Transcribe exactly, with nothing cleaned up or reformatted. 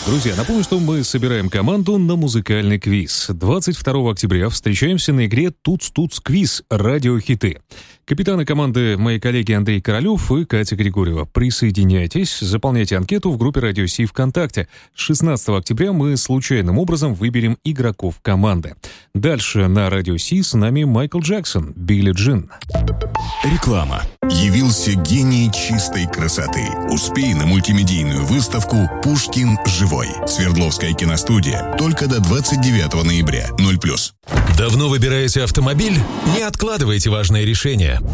Друзья, напомню, что мы собираем команду на музыкальный квиз. двадцать второго октября встречаемся на игре «Туц-Туц-Квиз. Радиохиты». Капитаны команды мои коллеги Андрей Королёв и Катя Григорьева. Присоединяйтесь, заполняйте анкету в группе «Радио Си» ВКонтакте. шестнадцатого октября мы случайным образом выберем игроков команды. Дальше на «Радио Си» с нами Майкл Джексон, Билли Джин. Реклама. Явился гений чистой красоты. Успей на мультимедийную выставку «Пушкин живой». Свердловская киностудия. Только до двадцать девятого ноября. ноль плюс. Давно выбираете автомобиль? Не откладывайте важное решение.